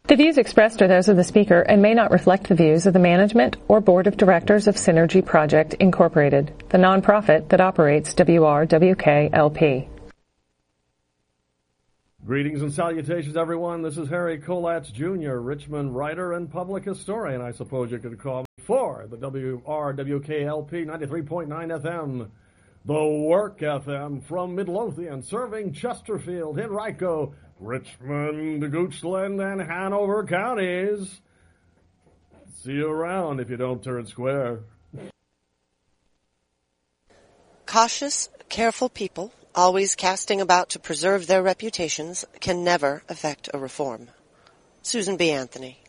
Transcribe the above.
The views expressed are those of the speaker and may not reflect the views of the management or board of directors of Synergy Project Incorporated, the nonprofit that operates WRWK-LP. Greetings and salutations, everyone. This is Harry Kolatz, Jr., Richmond writer and public historian, I suppose you could call me, for the WRWK-LP 93.9 FM, the Work FM from Midlothian, serving Chesterfield, Henrico, Richmond, Goochland, and Hanover counties. See you around if you don't turn square. Cautious, careful people, always casting about to preserve their reputations, can never effect a reform. Susan B. Anthony.